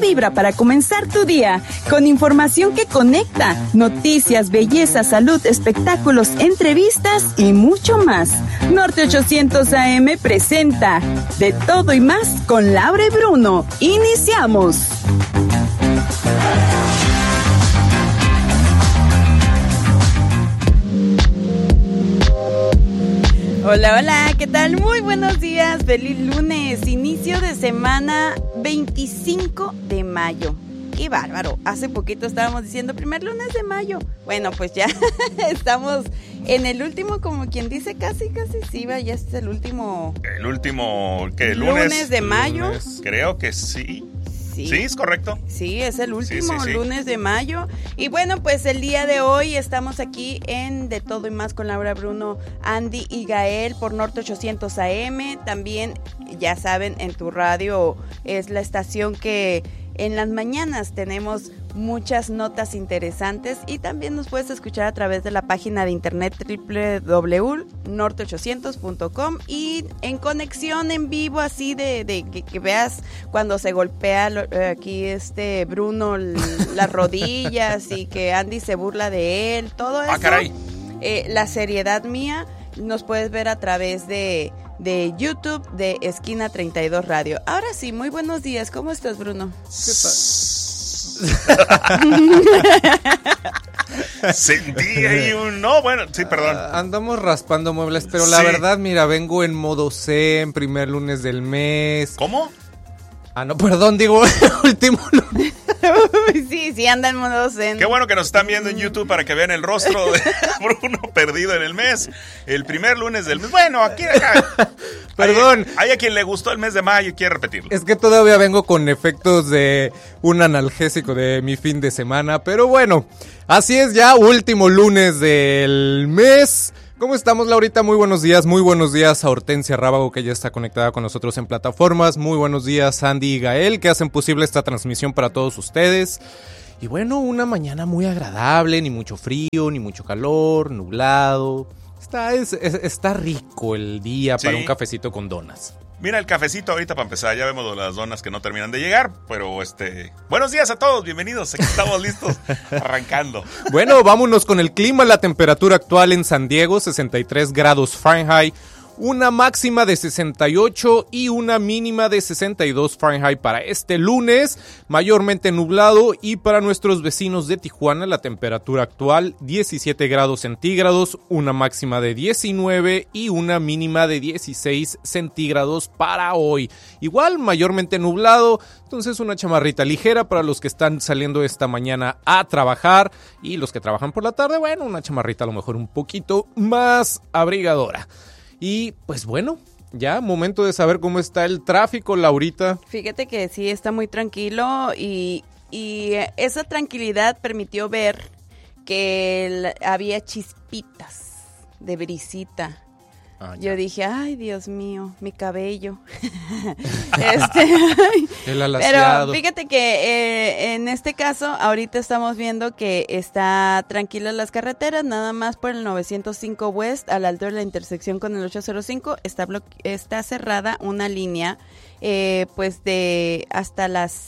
vibra para comenzar tu día, con información que conecta, noticias, belleza, salud, espectáculos, entrevistas y mucho más. Norte 800 AM presenta De Todo y Más con Laura y Bruno. ¡Iniciamos! Hola, hola, ¿qué tal? Muy buenos días, feliz lunes, inicio de semana 25 de mayo. ¡Qué bárbaro! Hace poquito estábamos diciendo primer lunes de mayo. Bueno, pues ya estamos en el último, como quien dice, casi, sí, ya es el último... ¿El último qué? ¿Lunes de mayo? Creo que sí. Sí, es correcto. Sí, es el último sí. lunes de mayo. Y bueno, pues el día de hoy estamos aquí en De Todo y Más con Laura, Bruno, Andy y Gael por Norte 800 AM. También, ya saben, en tu radio es la estación que en las mañanas tenemos muchas notas interesantes y también nos puedes escuchar a través de la página de internet www.norte800.com y en conexión en vivo, así de que veas cuando se golpea aquí Bruno las rodillas y que Andy se burla de él, todo eso. Caray. La seriedad mía nos puedes ver a través de YouTube de Esquina 32 Radio. Ahora sí, muy buenos días. ¿Cómo estás, Bruno? ¿Qué tal? Sentí ahí perdón. Andamos raspando muebles, pero la verdad, mira, vengo en modo zen, primer lunes del mes. ¿Cómo? No, perdón, digo, último lunes. Sí, anda en modo zen. Qué bueno que nos están viendo en YouTube para que vean el rostro de Bruno perdido en el mes. El primer lunes del mes. Bueno, acá. Perdón. Hay a quien le gustó el mes de mayo y quiere repetirlo. Es que todavía vengo con efectos de un analgésico de mi fin de semana. Pero bueno, así es ya, último lunes del mes. ¿Cómo estamos, Laurita? Muy buenos días a Hortensia Rábago, que ya está conectada con nosotros en plataformas. Muy buenos días, Andy y Gael, que hacen posible esta transmisión para todos ustedes. Y bueno, una mañana muy agradable, ni mucho frío, ni mucho calor, nublado. Está rico el día para un cafecito con donas. Mira el cafecito ahorita para empezar, ya vemos las donas que no terminan de llegar, pero buenos días a todos, bienvenidos, aquí estamos listos, arrancando. Bueno, vámonos con el clima. La temperatura actual en San Diego, 63 grados Fahrenheit, una máxima de 68 y una mínima de 62 Fahrenheit para este lunes, mayormente nublado. Y para nuestros vecinos de Tijuana, la temperatura actual 17 grados centígrados, una máxima de 19 y una mínima de 16 centígrados para hoy. Igual, mayormente nublado, entonces una chamarrita ligera para los que están saliendo esta mañana a trabajar, y los que trabajan por la tarde, bueno, una chamarrita a lo mejor un poquito más abrigadora. Y pues bueno, ya momento de saber cómo está el tráfico, Laurita. Fíjate que sí, está muy tranquilo y esa tranquilidad permitió ver que había chispitas de brisita. Yo dije, ay, Dios mío, mi cabello. El alaciado. Pero fíjate que en este caso, ahorita estamos viendo que está tranquila las carreteras, nada más por el 905 West, a la altura de la intersección con el 805, está cerrada una línea, pues de hasta las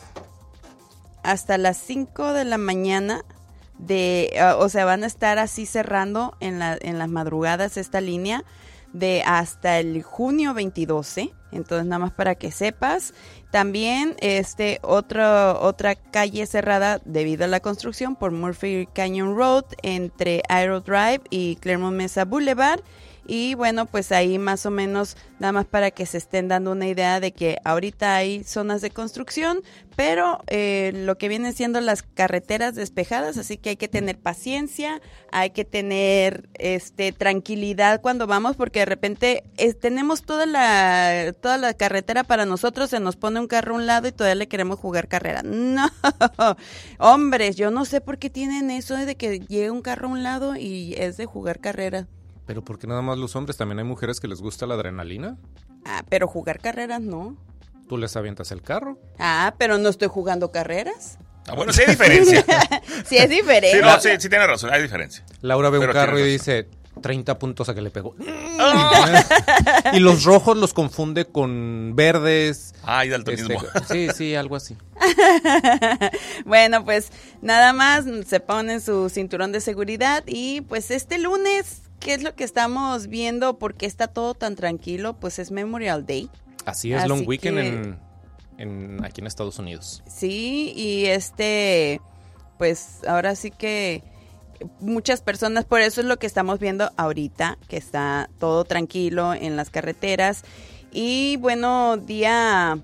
5 de la mañana. Van a estar así cerrando en las madrugadas esta línea de hasta el junio 22, entonces nada más para que sepas. También otra calle cerrada debido a la construcción por Murphy Canyon Road entre Aero Drive y Claremont Mesa Boulevard. Y bueno, pues ahí más o menos, nada más para que se estén dando una idea de que ahorita hay zonas de construcción, pero lo que vienen siendo las carreteras despejadas, así que hay que tener paciencia, hay que tener tranquilidad cuando vamos, porque de repente tenemos toda la carretera para nosotros, se nos pone un carro a un lado y todavía le queremos jugar carrera. No, hombres, yo no sé por qué tienen eso de que llegue un carro a un lado y es de jugar carrera. ¿Pero por qué nada más los hombres? ¿También hay mujeres que les gusta la adrenalina? Pero jugar carreras no. ¿Tú les avientas el carro? Pero no estoy jugando carreras. Bueno, sí hay diferencia. Sí es diferente. Sí tiene razón, hay diferencia. Pero un carro y dice, 30 puntos a que le pegó. Y los rojos los confunde con verdes. Y daltonismo. Sí, algo así. Bueno, pues nada más se ponen su cinturón de seguridad y pues este lunes, ¿qué es lo que estamos viendo? ¿Por qué está todo tan tranquilo? Pues es Memorial Day. Así es, Así Long Weekend que- aquí en Estados Unidos. Sí, y pues ahora sí que muchas personas, por eso es lo que estamos viendo ahorita, que está todo tranquilo en las carreteras. Y bueno, día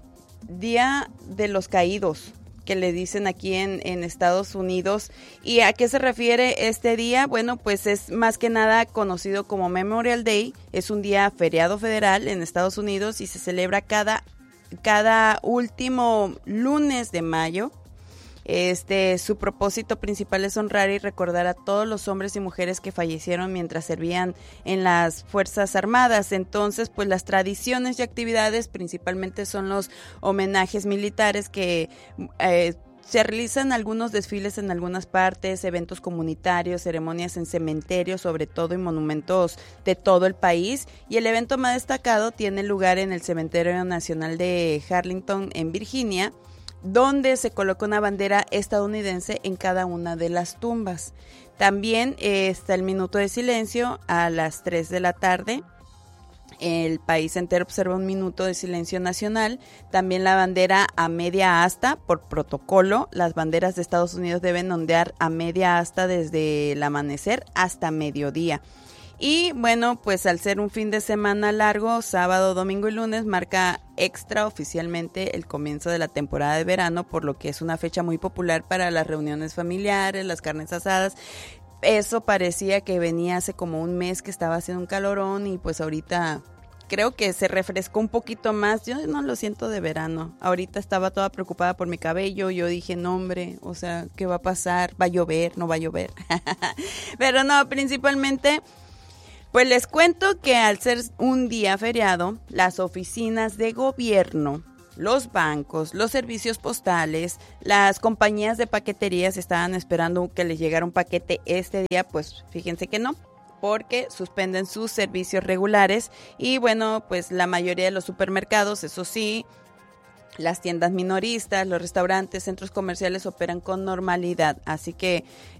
de los caídos, que le dicen aquí en Estados Unidos. ¿Y a qué se refiere este día? Bueno, pues es más que nada conocido como Memorial Day. Es un día feriado federal en Estados Unidos y se celebra cada último lunes de mayo. Su propósito principal es honrar y recordar a todos los hombres y mujeres que fallecieron mientras servían en las Fuerzas Armadas. Entonces, pues las tradiciones y actividades principalmente son los homenajes militares que se realizan algunos desfiles en algunas partes, eventos comunitarios, ceremonias en cementerios, sobre todo, y monumentos de todo el país. Y el evento más destacado tiene lugar en el Cementerio Nacional de Arlington, en Virginia, donde se coloca una bandera estadounidense en cada una de las tumbas. También está el minuto de silencio a las 3 de la tarde. El país entero observa un minuto de silencio nacional. También la bandera a media asta por protocolo. Las banderas de Estados Unidos deben ondear a media asta desde el amanecer hasta mediodía. Y bueno, pues al ser un fin de semana largo, sábado, domingo y lunes, marca extraoficialmente el comienzo de la temporada de verano, por lo que es una fecha muy popular para las reuniones familiares, las carnes asadas. Eso parecía que venía hace como un mes que estaba haciendo un calorón y pues ahorita creo que se refrescó un poquito más. Yo no lo siento de verano. Ahorita estaba toda preocupada por mi cabello. Yo dije, no hombre, o sea, ¿qué va a pasar? ¿Va a llover? ¿No va a llover? Pero no, principalmente... Pues les cuento que al ser un día feriado, las oficinas de gobierno, los bancos, los servicios postales, las compañías de paqueterías estaban esperando que les llegara un paquete este día, pues fíjense que no, porque suspenden sus servicios regulares y bueno, pues la mayoría de los supermercados, eso sí, las tiendas minoristas, los restaurantes, centros comerciales operan con normalidad, así que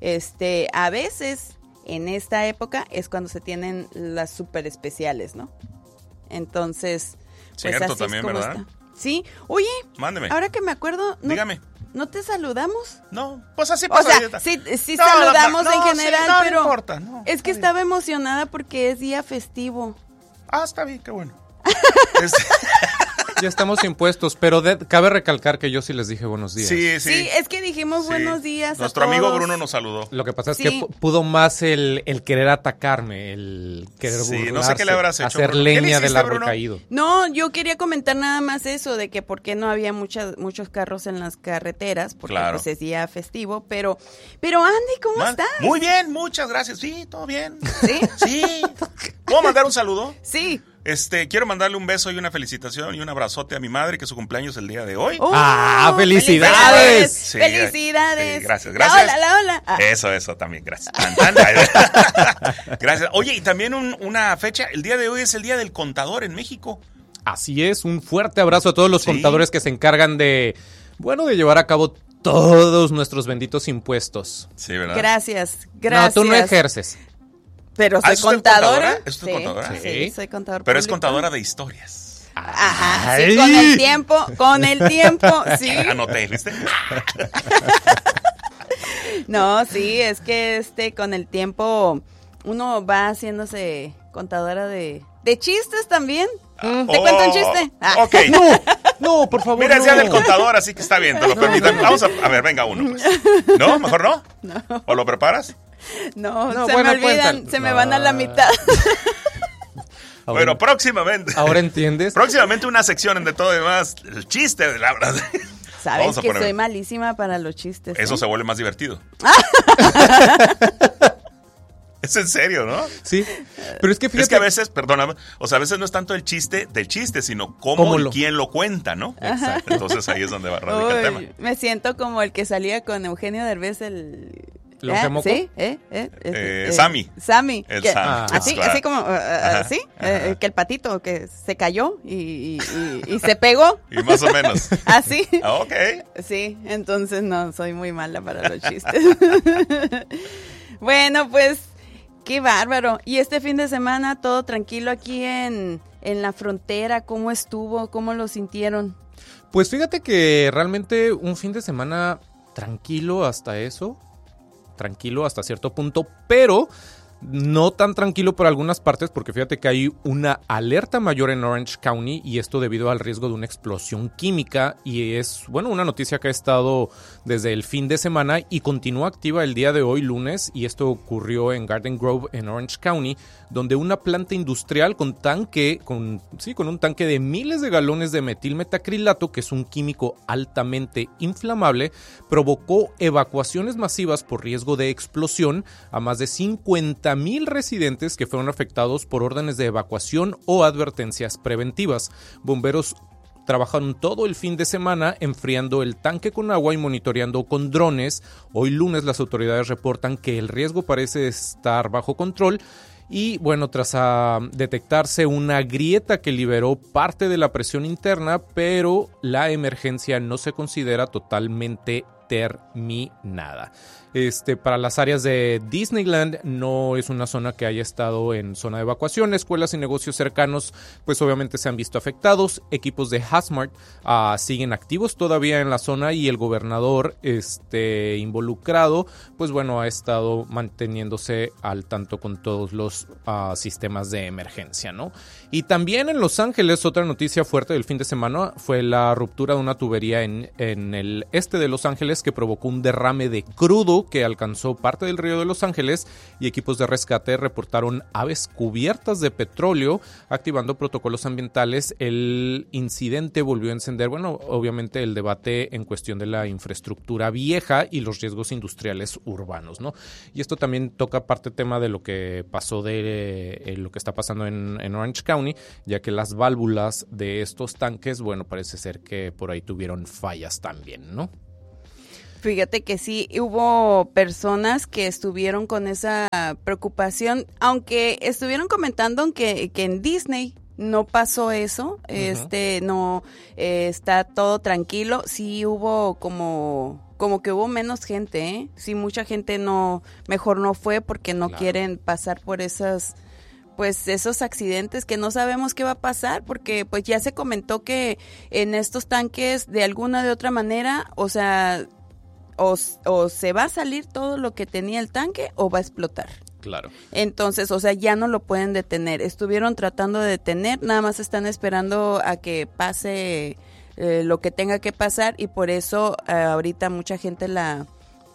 a veces... En esta época es cuando se tienen las super especiales, ¿no? Entonces, pues cierto, así también, es como ¿verdad? está. Sí. Oye, Mándeme. ahora que me acuerdo, Dígame. ¿no te saludamos? No, pues así O pasa. sea, sí saludamos en general, sí, no, pero no importa, no, es que está estaba emocionada porque es día festivo. Está bien, qué bueno. Ya estamos impuestos, pero cabe recalcar que yo sí les dije buenos días. Sí. Sí, es que dijimos buenos días Nuestro a todos. amigo Bruno nos saludó. Lo que pasa es Sí. que pudo más el querer atacarme, el querer burlarse, no sé qué le habrás hecho, hacer Bruno. ¿Qué le leña hiciste, del árbol Bruno? caído. No, yo quería comentar nada más eso, de que por qué no había muchos carros en las carreteras, porque Claro. pues es día festivo, pero Andy, ¿cómo estás? Muy bien, muchas gracias. Sí, todo bien. ¿Sí? Sí. ¿Puedo mandar un saludo? Sí. Quiero mandarle un beso y una felicitación y un abrazote a mi madre, que su cumpleaños el día de hoy. ¡Oh! ¡Felicidades! Sí, ¡Felicidades! sí, gracias. La hola. Ah. Eso también, gracias. Gracias. Oye, y también una fecha, el día de hoy es el Día del Contador en México. Así es, un fuerte abrazo a todos los Sí. contadores que se encargan de llevar a cabo todos nuestros benditos impuestos. Sí, ¿verdad? Gracias. No, tú no ejerces. Pero soy ¿es usted contadora. ¿Es usted contadora? Sí, soy contador Pero es público. contadora de historias. Ajá, Ay. sí, con el tiempo, sí. Anoté, ¿viste? No, sí, es que con el tiempo uno va haciéndose contadora de chistes también. ¿Te cuento un chiste? Ok. No, por favor. Mira, es no. Día del Contador, así que está bien, te lo permiten. Vamos a ver, venga uno. Pues. ¿No? ¿Mejor no? No. ¿O lo preparas? No, se bueno, me olvidan, cuéntalo. se me van a la mitad. Ahora, Bueno, próximamente. ¿ahora entiendes? Próximamente una sección en de todo demás, el chiste de la verdad. Sabes Vamos a que poner- soy malísima para los chistes. Eso ¿eh? se vuelve más divertido. Es en serio, ¿no? Sí. Pero es que fíjate. Es que a veces, perdóname, o sea, a veces no es tanto el chiste del chiste, sino cómo y quién lo cuenta, ¿no? Exacto. Entonces ahí es donde va a radicar el tema. Uy, me siento como el que salía con Eugenio Derbez, el ¿Longemoco? Sí, Sammy. Sammy. El Que- Sammy. Así, Claro. así como, Ajá, ¿sí? ajá. Que el patito que se cayó y se pegó. Y más o menos. Así. Ah, ok. Sí, entonces no, soy muy mala para los chistes. Bueno, pues, qué bárbaro. Y este fin de semana, todo tranquilo aquí en la frontera. ¿Cómo estuvo? ¿Cómo lo sintieron? Pues fíjate que realmente un fin de semana tranquilo hasta eso, tranquilo hasta cierto punto, pero no tan tranquilo por algunas partes, porque fíjate que hay una alerta mayor en Orange County y esto debido al riesgo de una explosión química y es, bueno, una noticia que ha estado desde el fin de semana y continúa activa el día de hoy, lunes, y esto ocurrió en Garden Grove en Orange County, donde una planta industrial con un tanque de miles de galones de metilmetacrilato, que es un químico altamente inflamable, provocó evacuaciones masivas por riesgo de explosión a más de 50,000 residentes que fueron afectados por órdenes de evacuación o advertencias preventivas. Bomberos trabajaron todo el fin de semana enfriando el tanque con agua y monitoreando con drones. Hoy lunes las autoridades reportan que el riesgo parece estar bajo control. Y bueno, tras detectarse una grieta que liberó parte de la presión interna, pero la emergencia no se considera totalmente terminada. Para las áreas de Disneyland no es una zona que haya estado en zona de evacuación. Escuelas y negocios cercanos pues obviamente se han visto afectados. Equipos de HazMart siguen activos todavía en la zona y el gobernador involucrado pues bueno ha estado manteniéndose al tanto con todos los sistemas de emergencia, ¿no? Y también en Los Ángeles otra noticia fuerte del fin de semana fue la ruptura de una tubería en el este de Los Ángeles que provocó un derrame de crudo que alcanzó parte del río de Los Ángeles y equipos de rescate reportaron aves cubiertas de petróleo, activando protocolos ambientales. El incidente volvió a encender, bueno, obviamente el debate en cuestión de la infraestructura vieja y los riesgos industriales urbanos, ¿no? Y esto también toca parte tema de lo que pasó de lo que está pasando en Orange County, ya que las válvulas de estos tanques, bueno, parece ser que por ahí tuvieron fallas también, ¿no? Fíjate que sí, hubo personas que estuvieron con esa preocupación, aunque estuvieron comentando que en Disney no pasó eso, no está todo tranquilo. Sí hubo como que hubo menos gente, ¿eh? Sí, mucha gente mejor no fue porque no quieren pasar por esos accidentes que no sabemos qué va a pasar, porque pues ya se comentó que en estos tanques de alguna de otra manera, o sea, o se va a salir todo lo que tenía el tanque o va a explotar. Claro. Entonces, o sea, ya no lo pueden detener. Estuvieron tratando de detener, nada más están esperando a que pase lo que tenga que pasar y por eso ahorita mucha gente la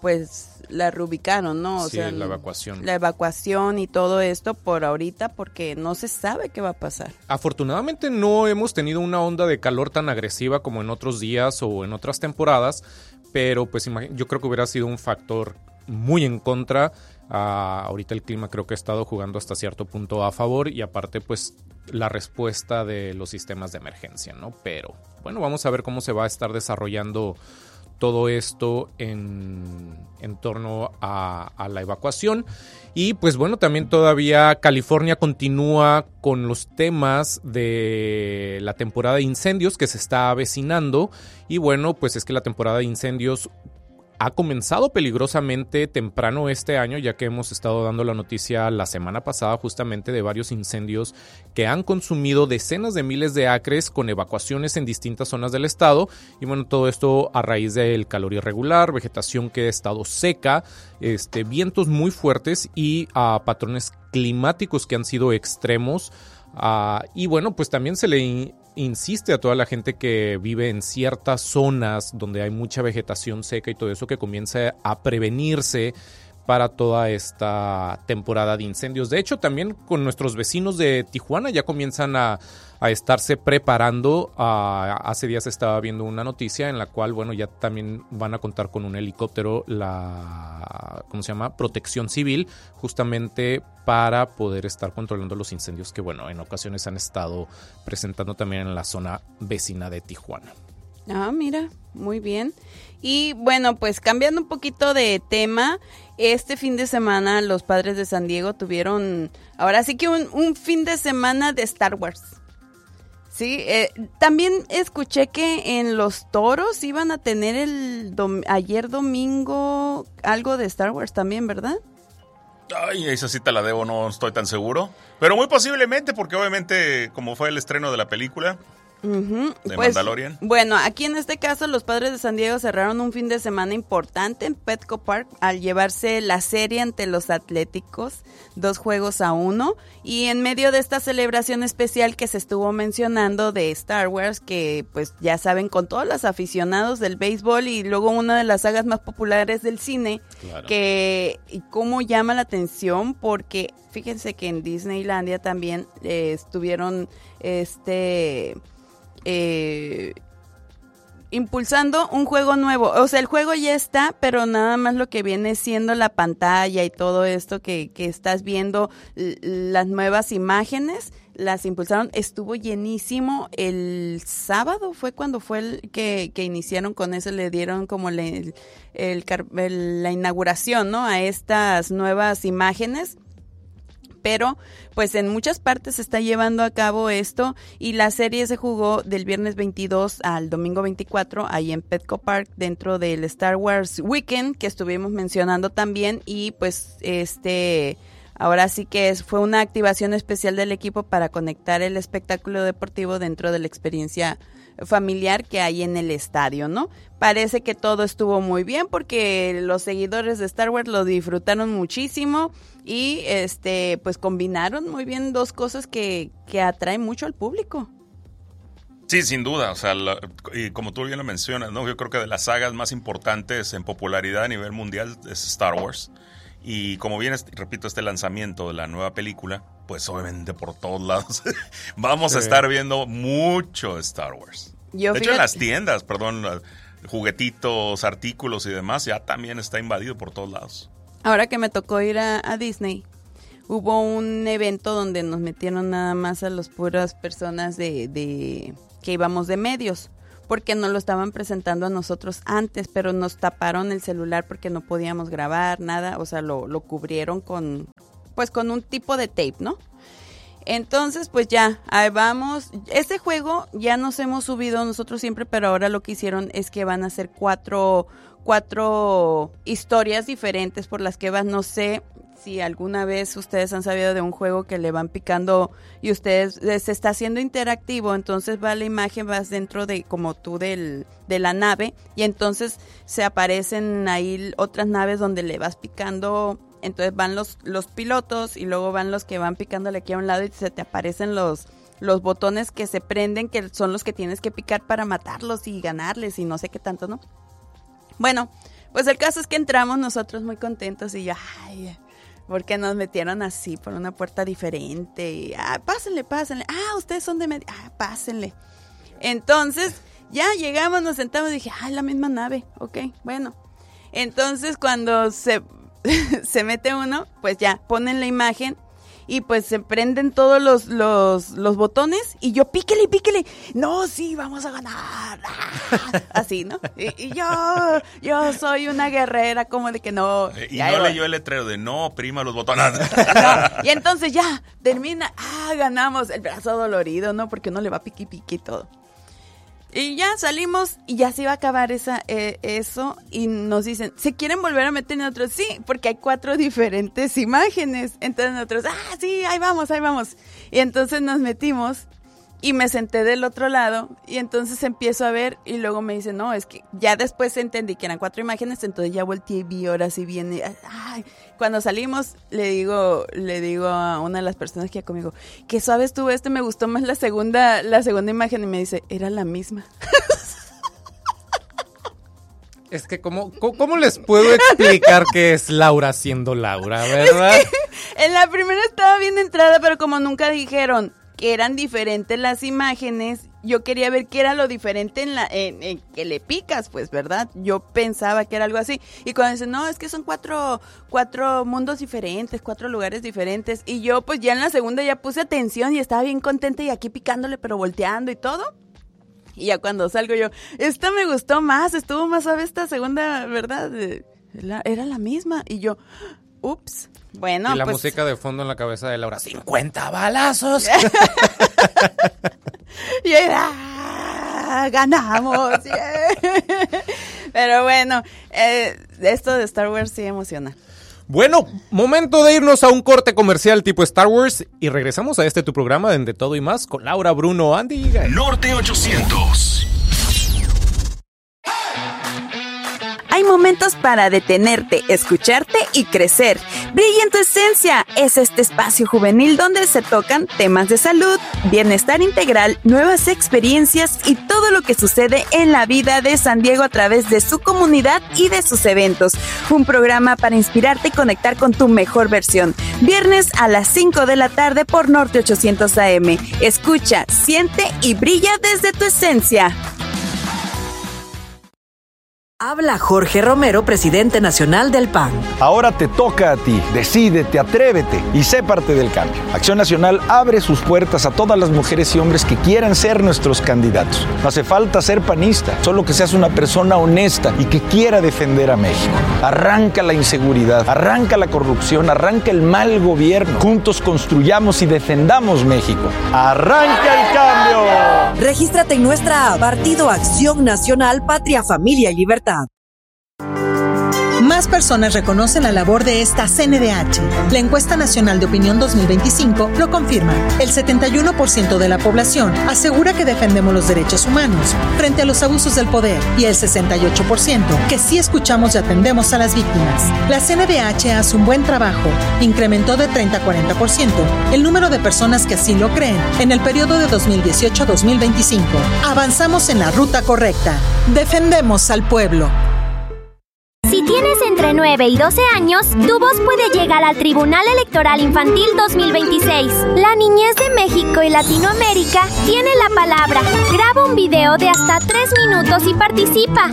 reubicaron, ¿no? O sí, sea, la evacuación. La evacuación y todo esto por ahorita porque no se sabe qué va a pasar. Afortunadamente no hemos tenido una onda de calor tan agresiva como en otros días o en otras temporadas, pero pues yo creo que hubiera sido un factor muy en contra. Ahorita el clima creo que ha estado jugando hasta cierto punto a favor y aparte pues la respuesta de los sistemas de emergencia, ¿no? Pero bueno, vamos a ver cómo se va a estar desarrollando todo esto en torno a la evacuación. Y pues bueno, también todavía California continúa con los temas de la temporada de incendios que se está avecinando. Y bueno, pues es que la temporada de incendios ha comenzado peligrosamente temprano este año, ya que hemos estado dando la noticia la semana pasada justamente de varios incendios que han consumido decenas de miles de acres con evacuaciones en distintas zonas del estado. Y bueno, todo esto a raíz del calor irregular, vegetación que ha estado seca, vientos muy fuertes y patrones climáticos que han sido extremos. Y bueno, pues también se le insiste a toda la gente que vive en ciertas zonas donde hay mucha vegetación seca y todo eso que comience a prevenirse para toda esta temporada de incendios. De hecho, también con nuestros vecinos de Tijuana ya comienzan a estarse preparando. Hace días estaba viendo una noticia en la cual, bueno, ya también van a contar con un helicóptero, Protección Civil, justamente para poder estar controlando los incendios que, bueno, en ocasiones han estado presentando también en la zona vecina de Tijuana. Mira, muy bien. Y bueno, pues cambiando un poquito de tema, este fin de semana los Padres de San Diego tuvieron, ahora sí que un fin de semana de Star Wars. Sí, también escuché que en los Toros iban a tener ayer domingo algo de Star Wars también, ¿verdad? Ay, esa sí te la debo, no estoy tan seguro. Pero muy posiblemente, porque obviamente, como fue el estreno de la película de Mandalorian. Bueno, aquí en este caso, los Padres de San Diego cerraron un fin de semana importante en Petco Park al llevarse la serie ante los Atléticos, 2-1. Y en medio de esta celebración especial que se estuvo mencionando de Star Wars, que pues ya saben, con todos los aficionados del béisbol y luego una de las sagas más populares del cine, Claro. y cómo llama la atención, porque fíjense que en Disneylandia también estuvieron impulsando un juego nuevo. O sea, el juego ya está, pero nada más lo que viene siendo la pantalla y todo esto que estás viendo, las nuevas imágenes, las impulsaron. Estuvo llenísimo. El sábado fue cuando fue el que iniciaron con eso, le dieron como la inauguración, ¿no?, a estas nuevas imágenes. Pero pues en muchas partes se está llevando a cabo esto, y la serie se jugó del viernes 22 al domingo 24 ahí en Petco Park, dentro del Star Wars Weekend que estuvimos mencionando también. Y pues ahora sí que fue una activación especial del equipo para conectar el espectáculo deportivo dentro de la experiencia familiar que hay en el estadio, ¿no? Parece que todo estuvo muy bien, porque los seguidores de Star Wars lo disfrutaron muchísimo y pues combinaron muy bien dos cosas que atraen mucho al público. Sí, sin duda, o sea, y como tú bien lo mencionas, ¿no? Yo creo que de las sagas más importantes en popularidad a nivel mundial es Star Wars. Y como bien, repito, este lanzamiento de la nueva película, pues obviamente por todos lados vamos a estar viendo mucho Star Wars. De hecho, en las tiendas, juguetitos, artículos y demás, ya también está invadido por todos lados. Ahora que me tocó ir a Disney, hubo un evento donde nos metieron nada más a las puras personas que íbamos de medios, porque no lo estaban presentando a nosotros antes, pero nos taparon el celular porque no podíamos grabar nada, o sea, lo cubrieron con un tipo de tape, ¿no? Entonces, pues ya, ahí vamos. Este juego ya nos hemos subido nosotros siempre, pero ahora lo que hicieron es que van a hacer cuatro historias diferentes por las que vas. No sé si alguna vez ustedes han sabido de un juego que le van picando y se está haciendo interactivo, entonces va la imagen, vas dentro de como tú de la nave, y entonces se aparecen ahí otras naves donde le vas picando. Entonces van los pilotos y luego van los que van picándole aquí a un lado y se te aparecen los botones que se prenden, que son los que tienes que picar para matarlos y ganarles y no sé qué tanto, ¿no? Bueno, pues el caso es que entramos nosotros muy contentos y yo, porque nos metieron así por una puerta diferente. Y, pásenle. Ustedes son de medio. Pásenle. Entonces, ya llegamos, nos sentamos y dije, la misma nave. Ok, bueno. Entonces, cuando se mete uno, pues ya ponen la imagen y pues se prenden todos los botones y yo píquele, no, sí, vamos a ganar, así, ¿no? Y yo soy una guerrera, como de que no. Y no leyó el letrero de no, prima los botones. No, y entonces ya, termina, ganamos, el brazo dolorido, ¿no? Porque uno le va piqui y todo. Y ya salimos y ya se iba a acabar eso y nos dicen, ¿se quieren volver a meter en otros? Sí, porque hay 4 diferentes imágenes. Entonces nosotros, sí, ahí vamos. Y entonces nos metimos y me senté del otro lado y entonces empiezo a ver y luego me dicen, no, es que ya después entendí que eran 4 imágenes, entonces ya volteé y vi, ahora sí viene. Cuando salimos le digo a una de las personas que iba conmigo, qué suave estuvo me gustó más la segunda imagen, y me dice, era la misma. Es que ¿cómo les puedo explicar qué es Laura siendo Laura, verdad? Es que en la primera estaba bien entrada, pero como nunca dijeron que eran diferentes las imágenes, yo quería ver qué era lo diferente en que le picas, pues, ¿verdad? Yo pensaba que era algo así. Y cuando dicen, no, es que son 4 mundos diferentes, 4 lugares diferentes. Y yo, pues, ya en la segunda ya puse atención y estaba bien contenta y aquí picándole, pero volteando y todo. Y ya cuando salgo yo, esta me gustó más, estuvo más suave esta segunda, ¿verdad? Era la misma. Y yo, ups. Bueno, y la pues, música de fondo en la cabeza de Laura, 50 balazos. Y era, ganamos. Pero bueno, esto de Star Wars sí emociona. Bueno, momento de irnos a un corte comercial tipo Star Wars y regresamos a tu programa de Entre Todo y Más con Laura, Bruno, Andy y Gael. Norte 800. Hay momentos para detenerte, escucharte y crecer. Brilla en tu esencia. Es este espacio juvenil donde se tocan temas de salud, bienestar integral, nuevas experiencias y todo lo que sucede en la vida de San Diego a través de su comunidad y de sus eventos. Un programa para inspirarte y conectar con tu mejor versión. Viernes a las 5 de la tarde por Norte 800 AM. Escucha, siente y brilla desde tu esencia. Habla Jorge Romero, presidente nacional del PAN. Ahora te toca a ti. Decídete, atrévete y sé parte del cambio. Acción Nacional abre sus puertas a todas las mujeres y hombres que quieran ser nuestros candidatos. No hace falta ser panista, solo que seas una persona honesta y que quiera defender a México. Arranca la inseguridad, arranca la corrupción, arranca el mal gobierno. Juntos construyamos y defendamos México. ¡Arranca el cambio! Regístrate en nuestra app Partido Acción Nacional, Patria, Familia y Libertad. Más personas reconocen la labor de esta CNDH. La Encuesta Nacional de Opinión 2025 lo confirma. El 71% de la población asegura que defendemos los derechos humanos frente a los abusos del poder y el 68% que sí escuchamos y atendemos a las víctimas. La CNDH hace un buen trabajo. Incrementó de 30 a 40% el número de personas que así lo creen en el periodo de 2018 a 2025. Avanzamos en la ruta correcta. Defendemos al pueblo. Si tienes entre 9 y 12 años, tu voz puede llegar al Tribunal Electoral Infantil 2026. La niñez de México y Latinoamérica tiene la palabra. Graba un video de hasta 3 minutos y participa.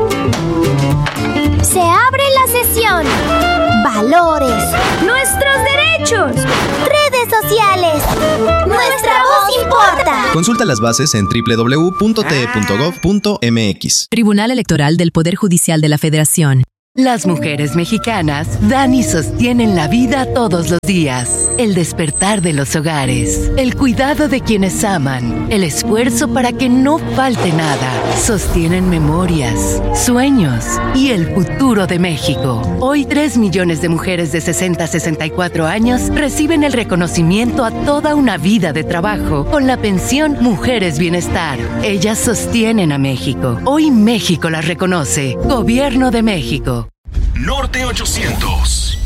Se abre la sesión. Valores. Nuestros derechos. Redes sociales. Nuestra voz importa. Consulta las bases en www.te.gov.mx. Tribunal Electoral del Poder Judicial de la Federación. Las mujeres mexicanas dan y sostienen la vida todos los días. El despertar de los hogares, el cuidado de quienes aman, el esfuerzo para que no falte nada. Sostienen memorias, sueños y el futuro de México. Hoy 3 millones de mujeres de 60 a 64 años reciben el reconocimiento a toda una vida de trabajo con la pensión Mujeres Bienestar. Ellas sostienen a México. Hoy México las reconoce. Gobierno de México. Norte 800.